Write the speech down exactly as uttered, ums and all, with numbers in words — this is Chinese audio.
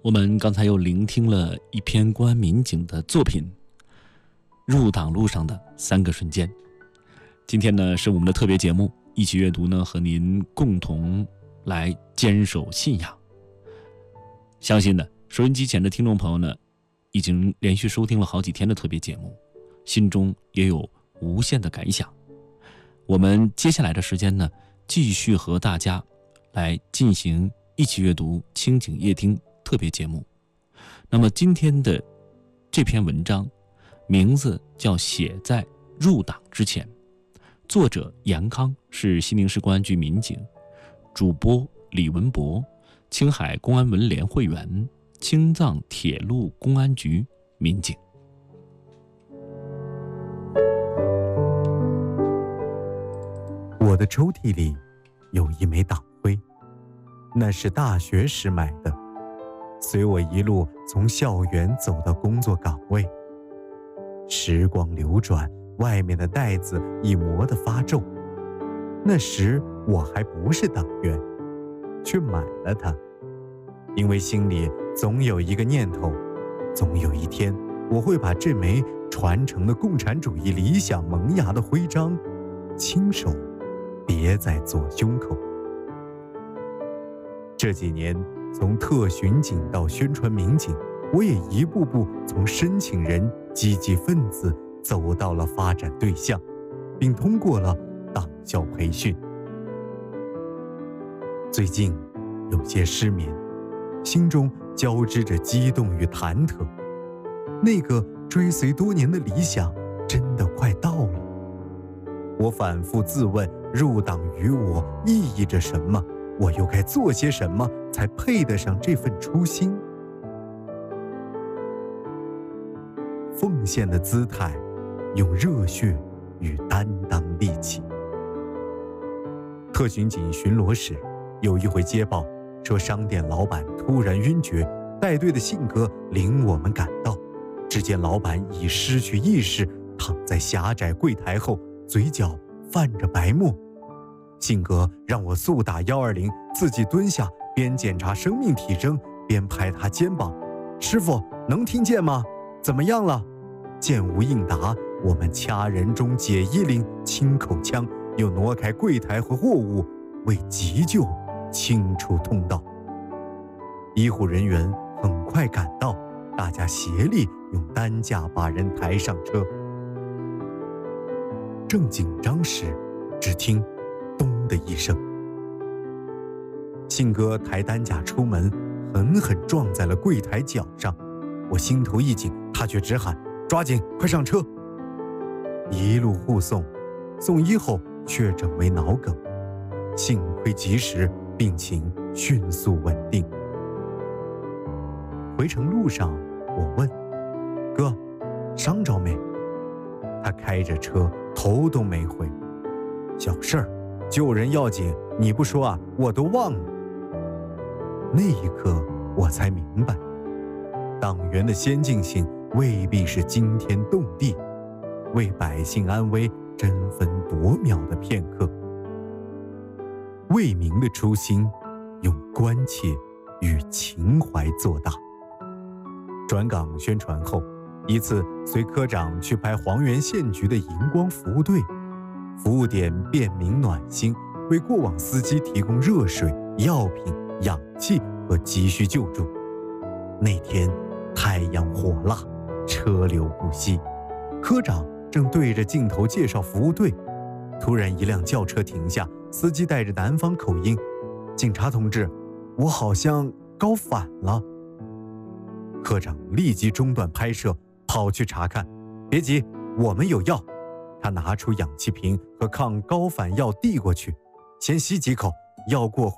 我们刚才又聆听了一篇公安民警的作品《入党路上的三个瞬间》。今天呢是我们的特别节目，一起阅读呢和您共同来坚守信仰。相信呢收音机前的听众朋友呢已经连续收听了好几天的特别节目，心中也有无限的感想。我们接下来的时间呢继续和大家来进行一起阅读清景夜听特别节目。那么今天的这篇文章名字叫写在入党之前，作者严康，是西宁市公安局民警，主播李文博，青海公安文联会员，青藏铁路公安局民警。 我的抽屉里有一枚党徽，那是大学时买的，随我一路从校园走到工作岗位。时光流转，外面的袋子已磨得发皱。那时我还不是党员，却买了它，因为心里总有一个念头，总有一天我会把这枚传承的共产主义理想萌芽的徽章亲手别在左胸口。这几年，从特巡警到宣传民警，我也一步步从申请人、积极分子走到了发展对象，并通过了党校培训。最近有些失眠，心中交织着激动与忐忑。那个追随多年的理想真的快到了。我反复自问，入党于我意义着什么？我又该做些什么才配得上这份初心？奉献的姿态，用热血与担当立起。特巡警巡逻时，有一回接报说商店老板突然晕厥，带队的信哥领我们赶到，只见老板已失去意识，躺在狭窄柜台后，嘴角泛着白沫。信哥让我速打一二零，自己蹲下，边检查生命体征边拍他肩膀：“师傅，能听见吗？怎么样了？”见无应答，我们掐人中解衣领，清口腔，又挪开柜台和货物，为急救清出通道。医护人员很快赶到，大家协力用担架把人抬上车。正紧张时，只听咚的一声，信哥抬担架出门，狠狠撞在了柜台脚上。我心头一紧，他却直喊：“抓紧，快上车！”一路护送，送医后确诊为脑梗，幸亏及时，病情迅速稳定。回程路上，我问：“哥，伤着没？”他开着车，头都没回：“小事儿，救人要紧，你不说啊，我都忘了。”那一刻，我才明白，党员的先进性未必是惊天动地，为百姓安危争分夺秒的片刻。为民的初心，用关切与情怀做大。转岗宣传后，一次随科长去拍黄原县局的荧光服务队，服务点便民暖心，为过往司机提供热水、药品、氧气和急需救助。那天太阳火辣，车流不息，科长正对着镜头介绍服务队，突然一辆轿车停下，司机带着南方口音：“警察同志，我好像高反了。”科长立即中断拍摄，跑去查看。别急，我们有药。他拿出氧气瓶和抗高反药递过去，先吸几口，药过